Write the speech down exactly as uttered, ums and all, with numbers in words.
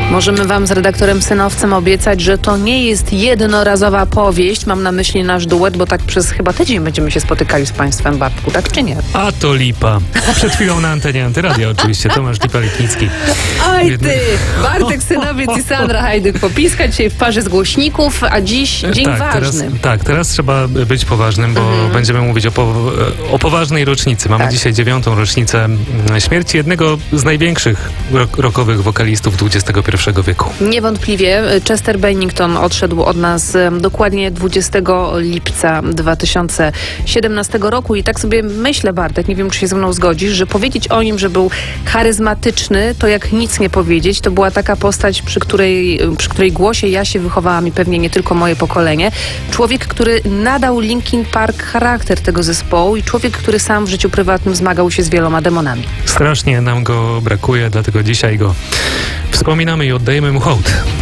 Możemy wam z redaktorem Synowcem obiecać, że to nie jest jednorazowa powieść. Mam na myśli nasz duet, bo tak przez chyba tydzień będziemy się spotykali z państwem, Bartku, tak czy nie? A to lipa. Przed chwilą na antenie Antyradia oczywiście, Tomasz Lipa-Lipnicki. Oj ty, Bartek Synowiec i Sandra Hajduk-Popiska dzisiaj w parze z głośników, a dziś dzień tak, ważny. Teraz, tak, teraz trzeba być poważnym, bo mhm. będziemy mówić o, po, o poważnej rocznicy. Mamy tak. dzisiaj dziewiątą rocznicę śmierci jednego z największych rok, rockowych wokalistów dwudziestego pierwszego wieku. Niewątpliwie Chester Bennington odszedł od nas dokładnie dwudziestego lipca dwa tysiące siedemnastego roku i tak sobie myślę, Bartek, nie wiem, czy się ze mną zgodzisz, że powiedzieć o nim, że był charyzmatyczny, to jak nic nie powiedzieć. To była taka postać, przy której, przy której głosie ja się wychowałam i pewnie nie tylko moje pokolenie. Człowiek, który nadał Linkin Park charakter tego zespołu i człowiek, który sam w życiu prywatnym zmagał się z wieloma demonami. Strasznie nam go brakuje, dlatego dzisiaj go wspominamy i oddajemy mu hołd.